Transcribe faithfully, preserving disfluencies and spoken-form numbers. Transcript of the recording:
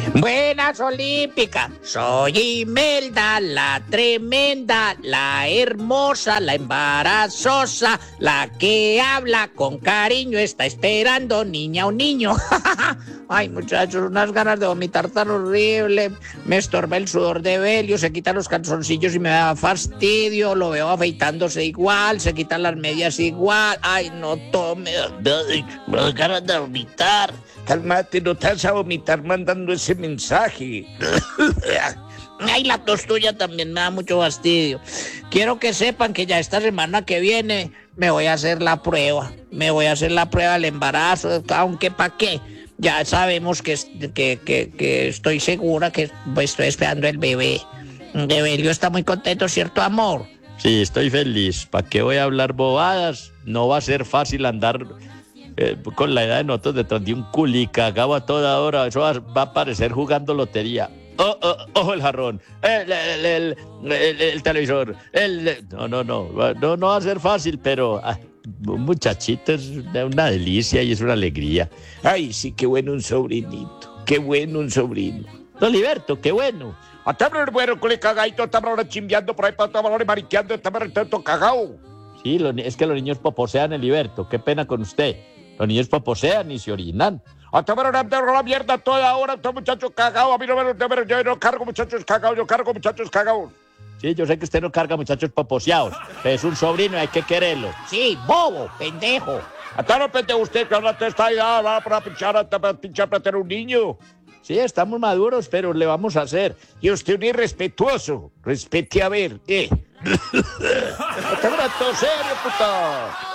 Buenas olímpicas, soy Imelda, la tremenda, la hermosa, la embarazosa, la que habla con cariño, está esperando niña o niño. Ay, muchachos, unas ganas de vomitar tan horrible. Me estorba el sudor de Belio, se quita los calzoncillos y me da fastidio. Lo veo afeitándose igual, se quitan las medias igual. Ay, no tome, me da ganas de vomitar. Cálmate, no te vas a vomitar mandando ese mensaje. Ay, la tos tuya también me da mucho fastidio. Quiero que sepan que ya esta semana que viene me voy a hacer la prueba. Me voy a hacer la prueba del embarazo, aunque ¿para qué? Ya sabemos que, que, que, que estoy segura que pues, estoy esperando el bebé. Evelio está muy contento, ¿cierto, amor? Sí, estoy feliz. ¿Para qué voy a hablar bobadas? No va a ser fácil andar eh, con la edad de nosotros detrás de un culicagao a toda hora. Eso va, va a parecer jugando lotería. Oh, oh, oh, el jarrón, el, el, el, el, el televisor, el... No, no, no, no, no va a ser fácil, pero... Ah, un muchachito es una delicia y es una alegría. Ay, sí, qué bueno un sobrinito. Qué bueno un sobrino. Don Liberto, qué bueno. Hasta bueno, con el cagadito, estamos ahora chimbeando por ahí, estamos ahora mariqueando, estamos todo cagado. Sí, lo, es que los niños poposean, el Liberto. Qué pena con usted. Los niños poposean y se orinan. Hasta ahora la mierda toda hora, estos muchachos cagados. A mí no me lo yo no cargo muchachos cagados, yo cargo muchachos cagados. Sí, yo sé que usted no carga muchachos poposeados. Es un sobrino y hay que quererlo. Sí, bobo, pendejo. Hasta no pendejo usted, que ahora te está ahí, va para pinchar, hasta para pinchar para tener un niño. Sí, estamos maduros, pero le vamos a hacer. Y usted un irrespetuoso. Respete a ver, ¿eh? Hasta ahora todo serio, puta.